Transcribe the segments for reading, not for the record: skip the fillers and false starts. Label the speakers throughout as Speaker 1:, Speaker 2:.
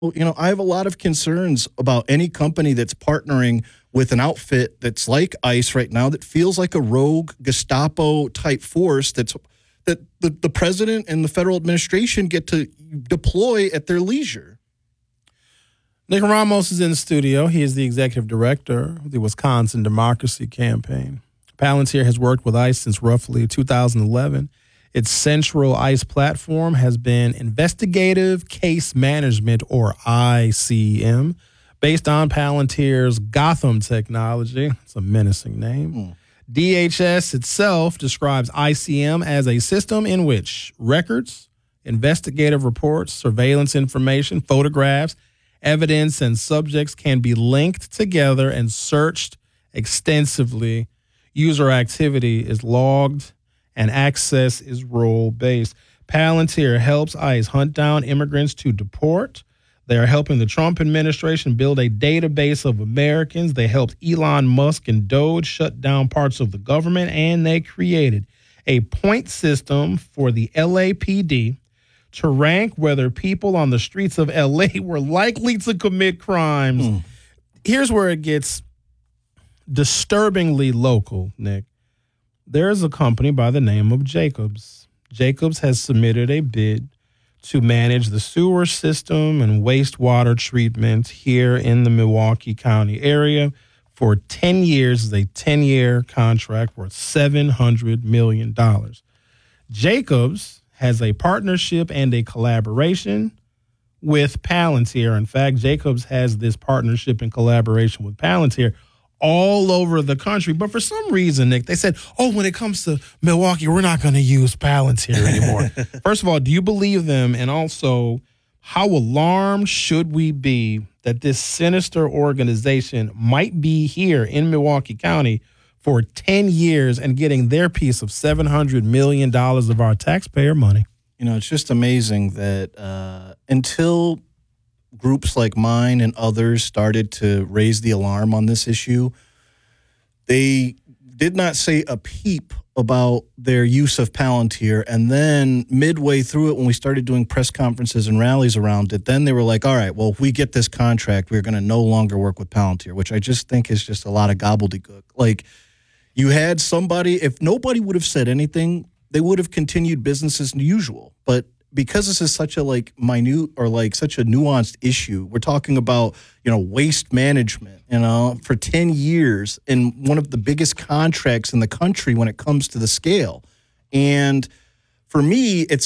Speaker 1: Well, I have a lot of concerns about any company that's partnering with an outfit that's like ICE right now that feels like a rogue Gestapo type force that the president and the federal administration get to deploy at their leisure.
Speaker 2: Nick Ramos is in the studio. He is the executive director of the Wisconsin Democracy Campaign. Palantir has worked with ICE since roughly 2011. Its central ICE platform has been Investigative Case Management, or ICM, based on Palantir's Gotham technology. It's a menacing name. DHS itself describes ICM as a system in which records, investigative reports, surveillance information, photographs, evidence, and subjects can be linked together and searched extensively. User activity is logged and access is role-based. Palantir helps ICE hunt down immigrants to deport. They are helping the Trump administration build a database of Americans. They helped Elon Musk and Doge shut down parts of the government, and they created a point system for the LAPD to rank whether people on the streets of LA were likely to commit crimes. Here's where it gets disturbingly local, Nick. There is a company by the name of Jacobs. Jacobs has submitted a bid to manage the sewer system and wastewater treatment here in the Milwaukee County area for 10 years. It's a 10-year contract worth $700 million. Jacobs has a partnership and a collaboration with Palantir. In fact, Jacobs has this partnership and collaboration with Palantir all over the country. But for some reason, Nick, they said, when it comes to Milwaukee, we're not going to use Palantir anymore. First of all, do you believe them? And also, how alarmed should we be that this sinister organization might be here in Milwaukee County for 10 years and getting their piece of $700 million of our taxpayer money?
Speaker 1: It's just amazing that until groups like mine and others started to raise the alarm on this issue, they did not say a peep about their use of Palantir. And then midway through it, when we started doing press conferences and rallies around it, then they were like, all right, well, if we get this contract, we're going to no longer work with Palantir, which I just think is just a lot of gobbledygook. Like, you had somebody, if nobody would have said anything, they would have continued business as usual. But because this is such a minute or such a nuanced issue, we're talking about, waste management, for 10 years in one of the biggest contracts in the country when it comes to the scale. And for me, it's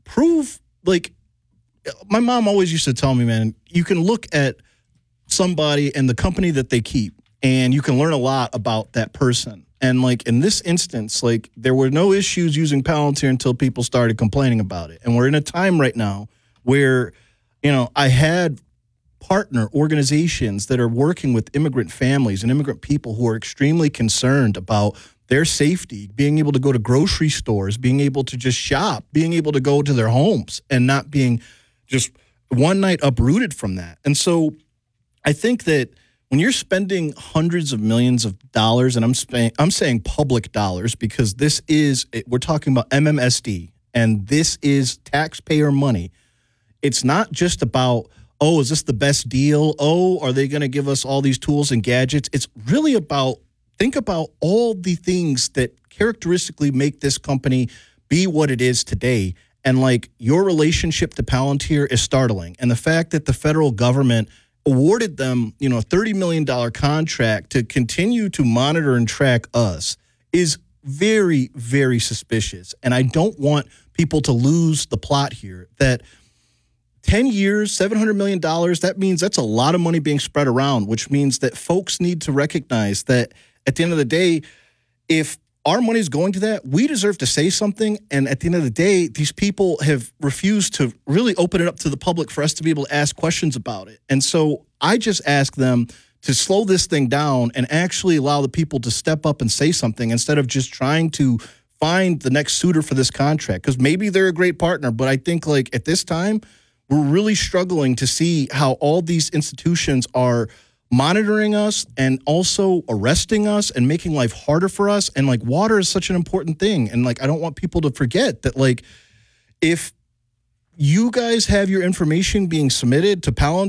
Speaker 1: my mom always used to tell me, man, you can look at somebody and the company that they keep, and you can learn a lot about that person. And in this instance, there were no issues using Palantir until people started complaining about it. And we're in a time right now where, I had partner organizations that are working with immigrant families and immigrant people who are extremely concerned about their safety, being able to go to grocery stores, being able to just shop, being able to go to their homes and not being just one night uprooted from that. And so I think that when you're spending hundreds of millions of dollars, and I'm saying public dollars because we're talking about MMSD, and this is taxpayer money. It's not just about, is this the best deal? Are they going to give us all these tools and gadgets? It's really about, think about all the things that characteristically make this company be what it is today. And your relationship to Palantir is startling. And the fact that the federal government awarded them, a $30 million contract to continue to monitor and track us is very, very suspicious. And I don't want people to lose the plot here that 10 years, $700 million, that means that's a lot of money being spread around, which means that folks need to recognize that at the end of the day, if our money is going to that, we deserve to say something. And at the end of the day, these people have refused to really open it up to the public for us to be able to ask questions about it. And so I just ask them to slow this thing down and actually allow the people to step up and say something instead of just trying to find the next suitor for this contract. Because maybe they're a great partner, but I think at this time, we're really struggling to see how all these institutions are monitoring us and also arresting us and making life harder for us. And water is such an important thing. And I don't want people to forget that if you guys have your information being submitted to Palantir,